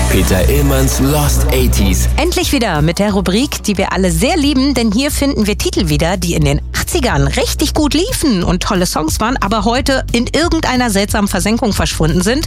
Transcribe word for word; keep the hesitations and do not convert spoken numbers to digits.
Peter Illmanns Lost achtziger. Endlich wieder mit der Rubrik, die wir alle sehr lieben, denn hier finden wir Titel wieder, die in den achtzigern richtig gut liefen und tolle Songs waren, aber heute in irgendeiner seltsamen Versenkung verschwunden sind.